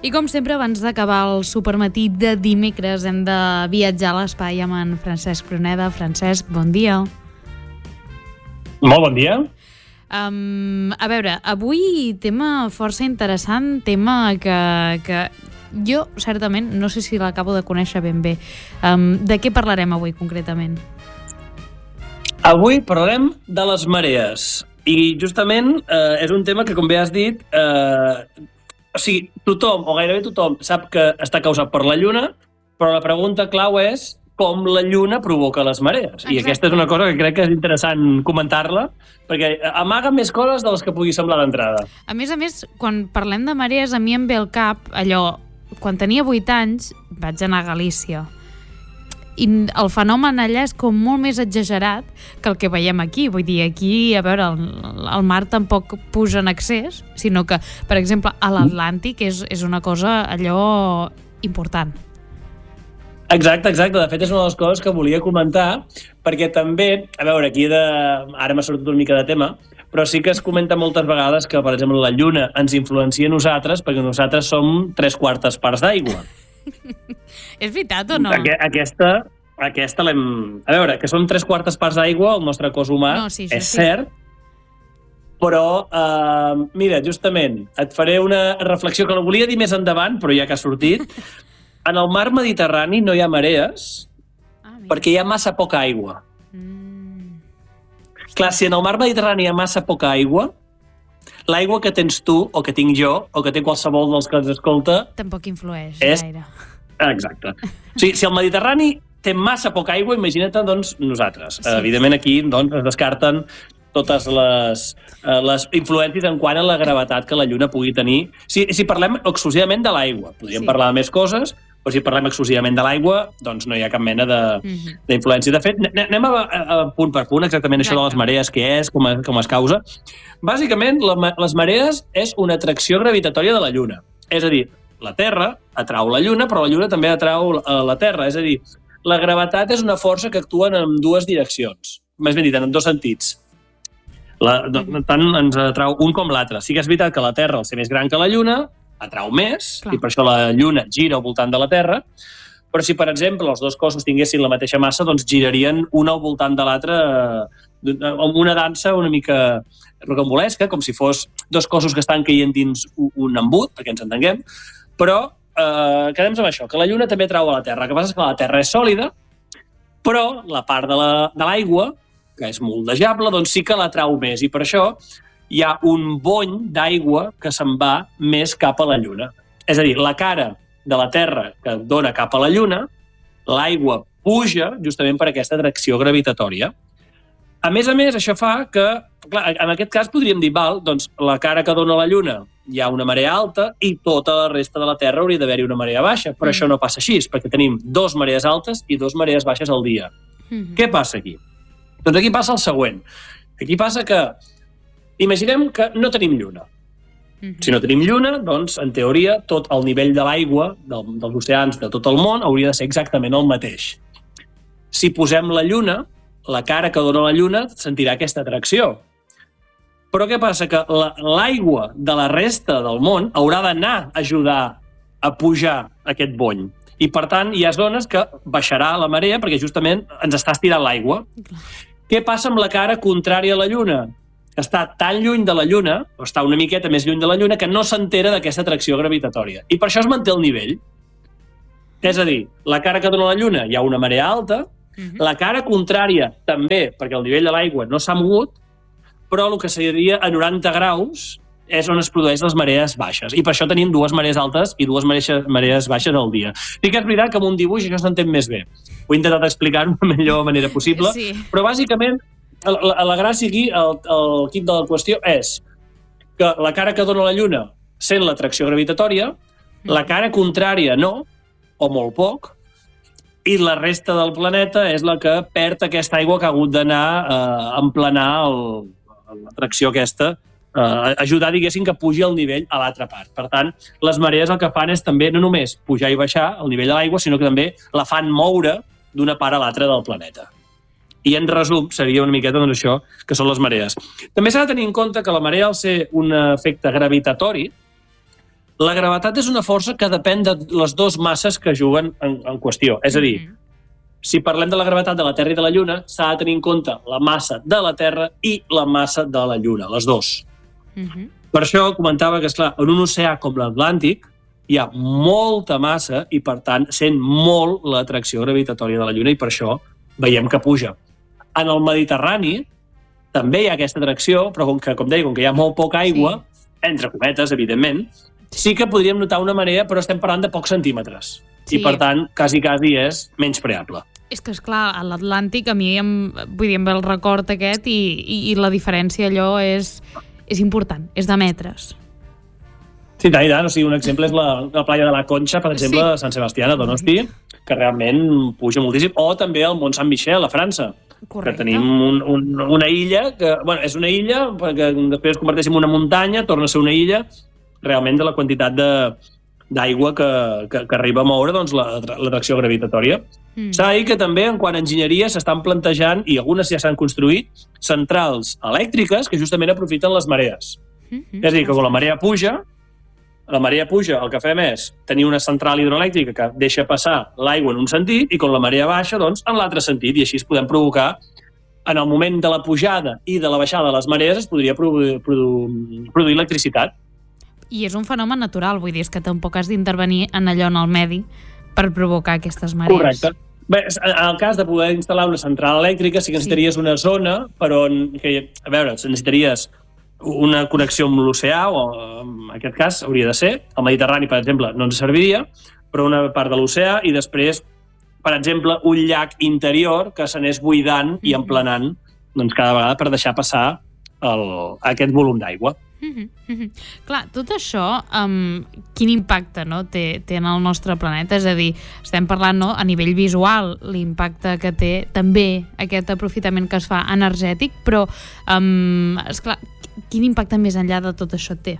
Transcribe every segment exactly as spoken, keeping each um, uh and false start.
I com sempre, abans d'acabar el supermatí de dimecres, hem de viatjar a l'espai amb en Francesc Pruneda. Francesc, bon dia. Molt bon dia. Um, a veure, avui tema força interessant, tema que, que jo, certament, no sé si l'acabo de conèixer ben bé. Um, de què parlarem avui, concretament? Avui parlarem de les marees. I justament eh, és un tema que, com bé has dit, eh, o sigui, tothom, o gairebé tothom, sap que està causat per la Lluna, però la pregunta clau és com la Lluna provoca les marees. Exacte. I aquesta és una cosa que crec que és interessant comentar-la, perquè amaga més coses de les que pugui semblar d'entrada. A més a més, quan parlem de marees, a mi em ve al cap allò, quan tenia vuit anys vaig anar a Galícia, i el fenomen allà és com molt més exagerat que el que veiem aquí. Vull dir, aquí, a veure, el, el mar tampoc puja en excés, sinó que, per exemple, a l'Atlàntic és, és una cosa allò important. Exacte, exacte. De fet, és una de les coses que volia comentar, perquè també, a veure, aquí de... ara m'ha sortit una mica de tema, però sí que es comenta moltes vegades que, per exemple, la Lluna ens influencia a nosaltres perquè nosaltres som tres quartes parts d'aigua. És veritat o no? Aquesta, aquesta l'hem... A veure, que som tres quartes parts d'aigua, el nostre cos humà, no, sí, és sí. cert, però, eh, mira, justament, et faré una reflexió que la volia dir més endavant, però ja que ha sortit. En el mar Mediterrani no hi ha marees ah, perquè hi ha massa poca aigua. Mm. Clar, si en el mar Mediterrani hi ha massa poca aigua, l'aigua que tens tu, o que tinc jo, o que té qualsevol dels que ens escolta... Tampoc influeix és... gaire. Exacte. O sigui, si el Mediterrani té massa poca aigua, imagina't, doncs, nosaltres. Sí. Evidentment, aquí doncs, es descarten totes les, eh, les influències en quant a la gravetat que la Lluna pugui tenir. Si, si parlem exclusivament de l'aigua, podríem sí. parlar de més coses, però si parlem exclusivament de l'aigua, doncs no hi ha cap mena d'influència. De, mm-hmm. de fet, anem a, a, a punt per punt, exactament Exacte. Això de les marees, què és, com, a, com es causa. Bàsicament, la, les marees és una atracció gravitatòria de la Lluna. És a dir, la Terra atrau la Lluna, però la Lluna també atrau la Terra. És a dir, la gravetat és una força que actua en dues direccions. Més ben dit, en dos sentits. La, tant ens atrau un com l'altre. Sí que és veritat que la Terra, al ser més gran que la Lluna, atrau més, Clar. I per això la Lluna gira al voltant de la Terra, però si, per exemple, els dos cossos tinguessin la mateixa massa, doncs girarien un al voltant de l'altre amb una dansa una mica rocambolesca, com si fos dos cossos que estan caient dins un embut, perquè ens entenguem, però eh, quedem amb això, que la Lluna també atrau a la Terra. El que passa és que la Terra és sòlida, però la part de l'aigua, que és moldejable, doncs sí que l'atrau més, i per això hi ha un bony d'aigua que se'n va més cap a la Lluna. És a dir, la cara de la Terra que dona cap a la Lluna, l'aigua puja justament per aquesta atracció gravitatòria. A més a més, això fa que, clar, en aquest cas podríem dir, val, doncs la cara que dona la Lluna hi ha una marea alta i tota la resta de la Terra hauria d'haver-hi una marea baixa, però mm. això no passa així, perquè tenim dos marees altes i dos marees baixes al dia. Mm. Què passa aquí? Doncs aquí passa el següent. Aquí passa que imaginem que no tenim Lluna. Mm-hmm. Si no tenim Lluna, doncs, en teoria, tot el nivell de l'aigua del, dels oceans de tot el món hauria de ser exactament el mateix. Si posem la Lluna, la cara que dona la Lluna sentirà aquesta atracció. Però què passa? Que l'aigua de la resta del món haurà d'anar a ajudar a pujar aquest bony. I, per tant, hi ha zones que baixarà la marea perquè justament ens està estirant l'aigua. Què passa amb la cara contrària a la Lluna? Està tan lluny de la Lluna, o està una miqueta més lluny de la Lluna, que no s'entera d'aquesta atracció gravitatòria. I per això es manté el nivell. És a dir, la cara que dona la Lluna hi ha una marea alta, uh-huh. la cara contrària també, perquè el nivell de l'aigua no s'ha mogut, però el que seria a noranta graus és on es produeix les marees baixes. I per això tenim dues marees altes i dues marees baixes al dia. Sí que és veritat que amb un dibuix això s'entén més bé. Ho he intentat explicar-ho de la millor manera possible, sí. Però bàsicament la, la gràcia aquí, el, el kit de la qüestió és que la cara que dona la Lluna sent l'atracció gravitatòria, mm. la cara contrària no, o molt poc, i la resta del planeta és la que perd aquesta aigua que ha hagut d'anar eh, a emplenar el, l'atracció aquesta, eh, ajudar, diguéssim, que pugi el nivell a l'altra part. Per tant, les marees el que fan és també no només pujar i baixar el nivell de l'aigua, sinó que també la fan moure d'una part a l'altra del planeta. I en resum seria una miqueta doncs, això que són les marees. També s'ha de tenir en compte que la marea, al ser un efecte gravitatori, La gravetat és una força que depèn de les dues masses que juguen en, en qüestió. És a dir, mm-hmm. si parlem de la gravetat de la Terra i de la Lluna, s'ha de tenir en compte la massa de la Terra i la massa de la Lluna, les dues. Mm-hmm. Per això comentava que, esclar, en un oceà com l'Atlàntic hi ha molta massa i, per tant, sent molt l'atracció gravitatòria de la Lluna i per això veiem que puja. En el Mediterrani també hi ha aquesta atracció, però com que, com deia, com que hi ha molt poca aigua, sí. entre cometes, evidentment, sí que podríem notar una marea, però estem parlant de pocs centímetres. Sí. I, per tant, quasi, quasi és menys preable. És que, esclar, a l'Atlàntic a mi em, vull dir, em ve el record aquest i, i, i la diferència allò és, és important, és de metres. Sí, tant i tant. O sigui, un exemple és la, la playa de la Concha, per exemple, sí. de Sant Sebastià, a Donosti, que realment puja moltíssim. O també el Mont Saint-Michel, a França. Correcte. Que tenim un, un, una illa, que bueno, és una illa, que després es converteix en una muntanya, torna a ser una illa, realment de la quantitat de d'aigua que, que, que arriba a moure doncs, l'atracció gravitatòria. Mm. S'ha de dir que també, en quant a enginyeria, s'estan plantejant, i algunes ja s'han construït, centrals elèctriques que justament aprofiten les marees. Mm-hmm. És a dir, que quan la marea puja, la marea puja, el que fem és tenir una central hidroelèctrica que deixa passar l'aigua en un sentit i quan la marea baixa, doncs, en l'altre sentit. I així es podem provocar, en el moment de la pujada i de la baixada de les marees, es podria produ produ produir electricitat. I és un fenomen natural, vull dir, és que tampoc has d'intervenir en allò en el medi per provocar aquestes marees. Correcte. Bé, en el cas de poder instal·lar una central elèctrica sí que necessitaries sí. una zona per on, que, a veure, necessitaries una connexió amb l'oceà, o en aquest cas hauria de ser, el Mediterrani, per exemple, no ens serviria, però una part de l'oceà i després, per exemple, un llac interior que s'anés buidant mm-hmm. i emplenant doncs, cada vegada per deixar passar el, aquest volum d'aigua. Mm-hmm. Mm-hmm. Clar, tot això, um, quin impacte no, té, té en el nostre planeta? És a dir, estem parlant no, a nivell visual, l'impacte que té també aquest aprofitament que es fa energètic, però, um, esclar, quin impacte més enllà de tot això té?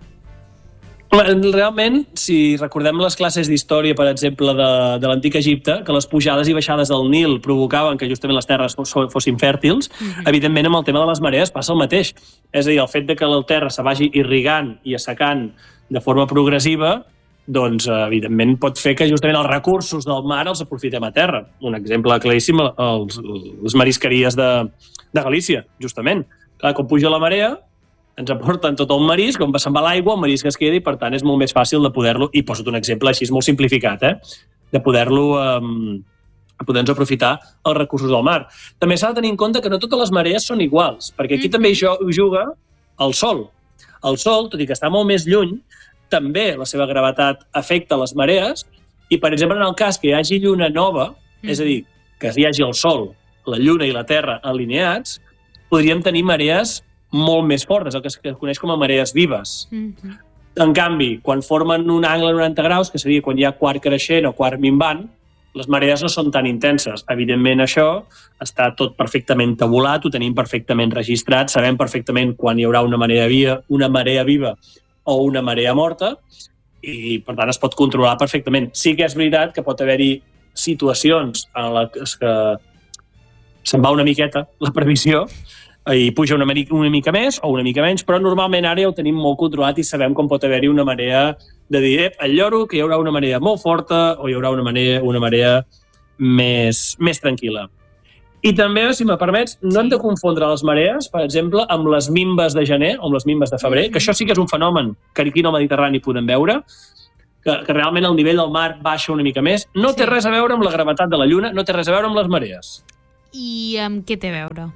Realment, si recordem les classes d'història, per exemple, de, de l'antic Egipte, que les pujades i baixades del Nil provocaven que justament les terres fossin fèrtils, mm-hmm. evidentment amb el tema de les marees passa el mateix. És a dir, el fet de que la terra se vagi irrigant i assecant de forma progressiva, doncs, evidentment, pot fer que justament els recursos del mar els aprofitem a terra. Un exemple claríssim, els, les marisqueries de, de Galícia, justament. Clar, quan puja la marea, ens aporten tot el marisc, com va se'n va l'aigua, el marisc es queda i, per tant, és molt més fàcil de poder-lo, i posa't un exemple així molt simplificat, eh? de poder-lo um, poder-nos aprofitar els recursos del mar. També s'ha de tenir en compte que no totes les marees són iguals, perquè aquí mm. també hi juga el Sol. El Sol, tot i que està molt més lluny, també la seva gravetat afecta les marees, i, per exemple, en el cas que hi hagi lluna nova, mm. és a dir, que hi hagi el Sol, la Lluna i la Terra alineats, podríem tenir marees molt més fortes, el que es coneix com a marees vives. Mm-hmm. En canvi, quan formen un angle de noranta graus, que seria quan hi ha quart creixent o quart minvant, les marees no són tan intenses. Evidentment, això està tot perfectament tabulat, ho tenim perfectament registrat, sabem perfectament quan hi haurà una marea viva, una marea viva o una marea morta, i, per tant, es pot controlar perfectament. Sí que és veritat que pot haver-hi situacions en les que se'n va una miqueta la previsió, i puja una, una mica més o una mica menys, però normalment ara ja ho tenim molt controlat i sabem com pot haver-hi una marea de dir, eh, el lloro, que hi haurà una marea molt forta o hi haurà una marea, una marea més, més tranquil·la. I també, si me permets, no hem de confondre les marees, per exemple, amb les minves de gener o amb les minves de febrer, que això sí que és un fenomen que aquí al Mediterrani podem veure, que, que realment el nivell del mar baixa una mica més. No té res a veure amb la gravetat de la Lluna, no té res a veure amb les marees. I amb què té a veure?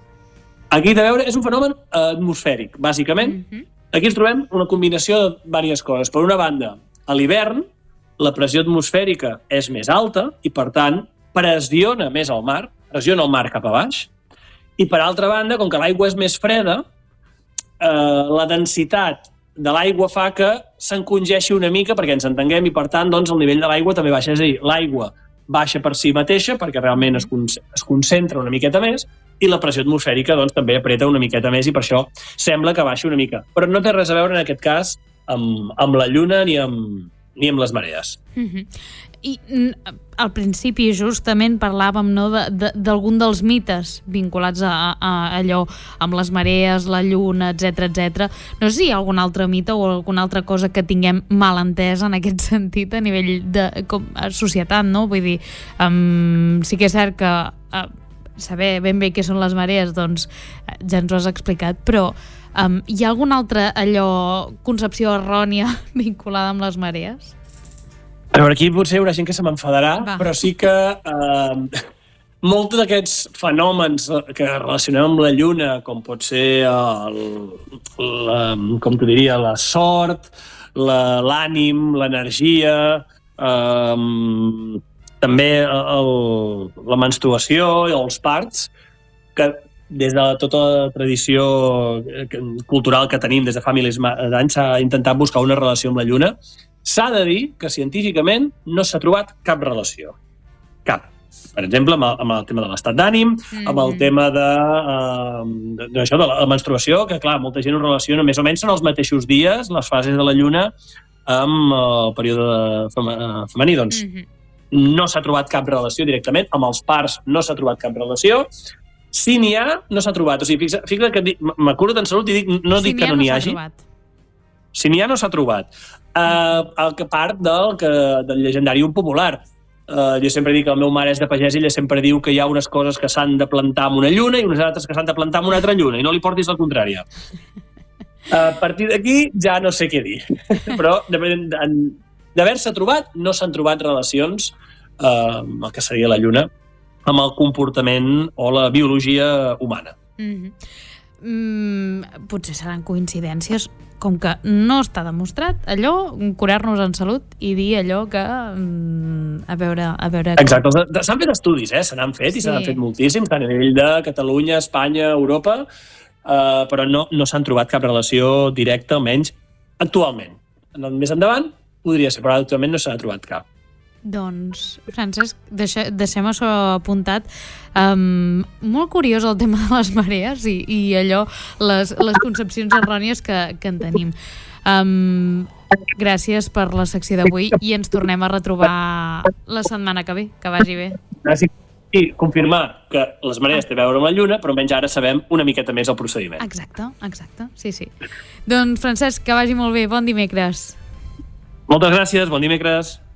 Aquí de veure, és un fenomen atmosfèric, bàsicament. Mm-hmm. Aquí ens trobem una combinació de diverses coses. Per una banda, a l'hivern, la pressió atmosfèrica és més alta i, per tant, pressiona més el mar, pressiona el mar cap a baix. I, per altra banda, com que l'aigua és més freda, eh, la densitat de l'aigua fa que s'encongeixi una mica perquè ens entenguem i, per tant, doncs, el nivell de l'aigua també baixa. És a dir, l'aigua baixa per si mateixa perquè realment es, con es concentra una miqueta més i la pressió atmosfèrica doncs, també apreta una miqueta més i per això sembla que baixa una mica. Però no té res a veure en aquest cas amb, amb la Lluna ni amb, ni amb les marees. Mm-hmm. I al principi justament parlàvem, no, d'algun de, de, dels mites vinculats a, a allò amb les marees, la lluna, etcètera, etcètera. No sé si hi ha algun altre mite o alguna altra cosa que tinguem mal entesa en aquest sentit a nivell de com, a societat, no? Vull dir, um, sí que és cert que uh, saber ben bé què són les marees, doncs ja ens ho has explicat, però um, hi ha alguna altra allò concepció errònia vinculada amb les marees? A veure, aquí potser hi haurà gent que se m'enfadarà, però sí que eh, molts d'aquests fenòmens que relacionem amb la lluna, com pot ser el, la, com t'ho diria, la sort, l'ànim, l'energia, eh, també el, la menstruació i els parts, que des de tota la tradició cultural que tenim des de fa milers d'anys s'ha intentat buscar una relació amb la lluna. S'ha de dir que científicament no s'ha trobat cap relació. Cap. Per exemple, amb el, amb el tema de l'estat d'ànim, mm-hmm. amb el tema de, uh, de, de, això, de la menstruació, que clar, molta gent ho relaciona, més o menys són els mateixos dies, les fases de la lluna, amb el període femení. Doncs mm-hmm. no s'ha trobat cap relació directament, amb els parts no s'ha trobat cap relació. Si n'hi ha, no s'ha trobat. O sigui, fixa, fixa que m'acuro en salut i dic, no si dic que no n'hi no hagi. Si n'hi ha, no s'ha trobat. Uh, el que part del, que, del llegendari popular. Uh, jo sempre dic que el meu mare és de pagès i ella sempre diu que hi ha unes coses que s'han de plantar amb una lluna i unes altres que s'han de plantar amb una altra lluna, i no li portis la contrària. Uh, a partir d'aquí ja no sé què dir. Però d'haver-se trobat, no s'han trobat relacions uh, amb el que seria la lluna amb el comportament o la biologia humana. Mm-hmm. Mm, potser seran coincidències, com que no està demostrat, allò, curar-nos en salut i dir allò que mm, a veure... A veure com... Exacte, s'han fet estudis, eh? se n'han fet i sí. se n'han fet moltíssims, tant a nivell de Catalunya, Espanya, Europa, eh, però no, no s'han trobat cap relació directa, almenys actualment. Més endavant podria ser, però actualment no s'ha trobat cap. Doncs, Francesc, deixe, deixem això apuntat. Um, molt curiós el tema de les marees i, i allò, les, les concepcions errònies que, que en tenim. Um, gràcies per la secció d'avui i ens tornem a retrobar la setmana que ve. Que vagi bé. Gràcies. I confirmar que les marees té a veure amb la lluna, però almenys ara sabem una miqueta més el procediment. Exacte, exacte. Sí, sí. Doncs, Francesc, que vagi molt bé. Bon dimecres. Moltes gràcies. Bon dimecres.